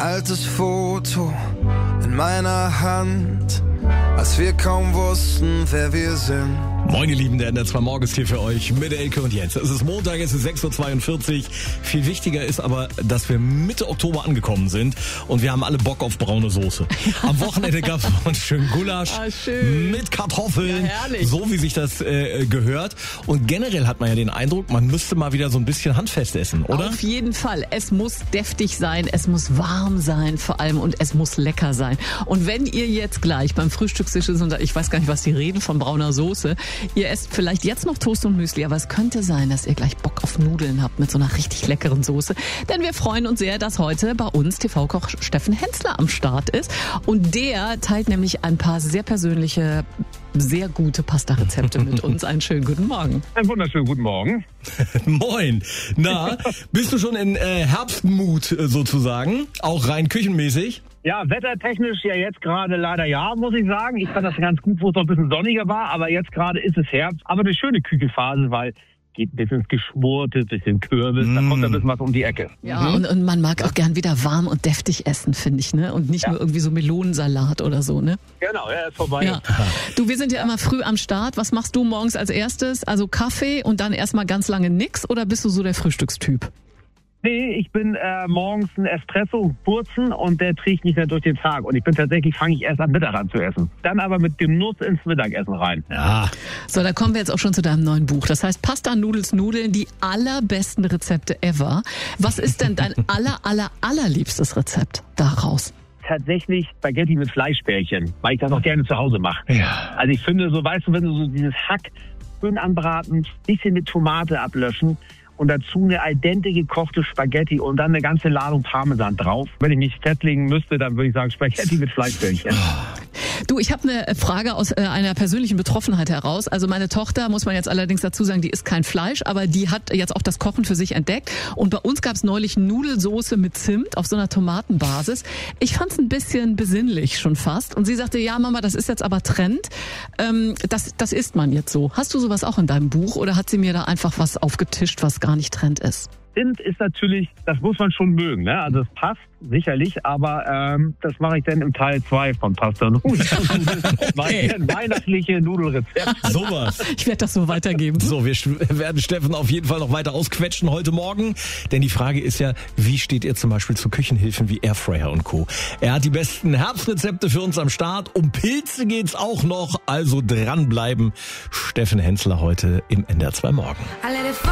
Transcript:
altes Foto in meiner Hand, als wir kaum wussten, wer wir sind. Moin ihr Lieben, der NDR2 Morgen ist hier für euch mit Elke und Jens. Es ist Montag, es ist 6.42 Uhr. Viel wichtiger ist aber, dass wir Mitte Oktober angekommen sind und wir haben alle Bock auf braune Soße. Am Wochenende gab es einen schönen Gulasch mit Kartoffeln, ja, so wie sich das gehört. Und generell hat man ja den Eindruck, man müsste mal wieder so ein bisschen handfest essen, oder? Auf jeden Fall. Es muss deftig sein, es muss warm sein vor allem und es muss lecker sein. Und wenn ihr jetzt gleich beim Frühstückstisch ist und ich weiß gar nicht, was die reden von brauner Soße, ihr esst vielleicht jetzt noch Toast und Müsli, aber es könnte sein, dass ihr gleich Bock auf Nudeln habt mit so einer richtig leckeren Soße. Denn wir freuen uns sehr, dass heute bei uns TV-Koch Steffen Hensler am Start ist. Und der teilt nämlich ein paar sehr persönliche, sehr gute Pasta-Rezepte mit uns. Einen schönen guten Morgen. Einen wunderschönen guten Morgen. Moin. Na, bist du schon in Herbstmut sozusagen? Auch rein küchenmäßig? Ja, wettertechnisch ja jetzt gerade leider ja, muss ich sagen. Ich fand das ganz gut, wo es noch ein bisschen sonniger war, aber jetzt gerade ist es Herbst. Aber eine schöne Küchenphase, weil geht ein bisschen ins Geschmorte, ein bisschen Kürbis, da kommt ein bisschen was um die Ecke. Ja, und man mag auch gern wieder warm und deftig essen, finde ich, ne? Und nicht nur irgendwie so Melonensalat oder so, ne? Genau, ja, ist vorbei. Ja. Du, wir sind ja immer früh am Start. Was machst du morgens als erstes? Also Kaffee und dann erstmal ganz lange nix oder bist du so der Frühstückstyp? Nee, ich bin morgens ein Espresso Burzen und der trägt mich dann durch den Tag. Und fange ich erst am Mittag an zu essen. Dann aber mit Genuss ins Mittagessen rein. Ja. So, da kommen wir jetzt auch schon zu deinem neuen Buch. Das heißt Pasta, Nudeln, die allerbesten Rezepte ever. Was ist denn dein allerliebstes Rezept daraus? Tatsächlich Spaghetti mit Fleischbällchen, weil ich das auch gerne zu Hause mache. Ja. Also ich finde so, weißt du, wenn du so dieses Hack schön anbraten, bisschen mit Tomate ablöschen, und dazu eine al dente gekochte Spaghetti und dann eine ganze Ladung Parmesan drauf. Wenn ich mich festlegen müsste, dann würde ich sagen Spaghetti mit Fleischbällchen. Du, ich habe eine Frage aus einer persönlichen Betroffenheit heraus. Also meine Tochter, muss man jetzt allerdings dazu sagen, die isst kein Fleisch, aber die hat jetzt auch das Kochen für sich entdeckt. Und bei uns gab es neulich Nudelsoße mit Zimt auf so einer Tomatenbasis. Ich fand es ein bisschen besinnlich schon fast. Und sie sagte, ja Mama, das ist jetzt aber Trend. Das isst man jetzt so. Hast du sowas auch in deinem Buch oder hat sie mir da einfach was aufgetischt, was gar nicht Trend ist? Zimt ist natürlich, das muss man schon mögen, ne? Also es passt sicherlich, aber das mache ich dann im Teil 2 von Pasta und Nudeln. Mein weihnachtliche Nudelrezept. Sowas. Ich werde das so weitergeben. So, wir werden Steffen auf jeden Fall noch weiter ausquetschen heute Morgen. Denn die Frage ist ja, wie steht ihr zum Beispiel zu Küchenhilfen wie Airfryer und Co.? Er hat die besten Herbstrezepte für uns am Start. Um Pilze geht's auch noch, also dranbleiben. Steffen Hensler heute im NDR2 Morgen.